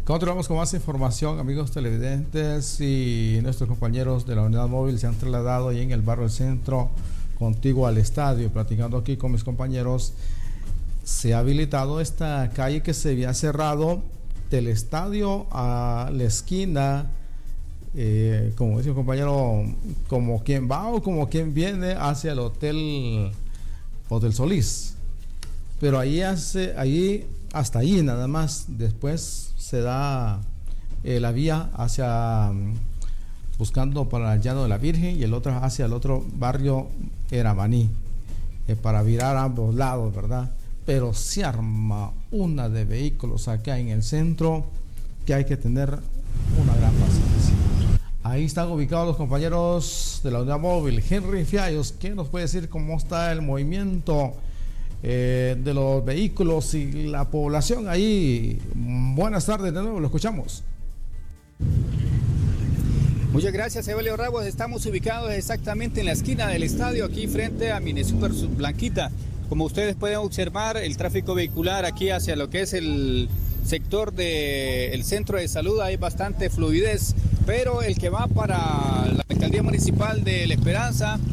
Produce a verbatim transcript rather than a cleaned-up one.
Continuamos con más información, amigos televidentes, y nuestros compañeros de la unidad móvil se han trasladado ahí en el barrio del centro, contiguo al estadio. Platicando aquí con mis compañeros, se ha habilitado esta calle que se había cerrado del estadio a la esquina, eh, como dice un compañero, como quien va o como quien viene hacia el hotel Hotel Solís. Pero ahí hace, ahí hasta ahí nada más. Después se da eh, la vía hacia buscando para el Llano de la Virgen, y el otro hacia el otro barrio Eramaní, eh, para virar a ambos lados, ¿verdad? Pero se arma una de vehículos acá en el centro que hay que tener una gran paciencia. Ahí están ubicados los compañeros de la unidad móvil. Henry Fiallos, ¿quién nos puede decir cómo está el movimiento Eh, de los vehículos y la población ahí? Buenas tardes de nuevo, lo escuchamos. Muchas gracias, Evelio Ramos. Estamos ubicados exactamente en la esquina del estadio, aquí frente a Minesuper Blanquita. Como ustedes pueden observar, el tráfico vehicular aquí hacia lo que es el sector del centro de salud hay bastante fluidez, pero el que va para la alcaldía municipal de La Esperanza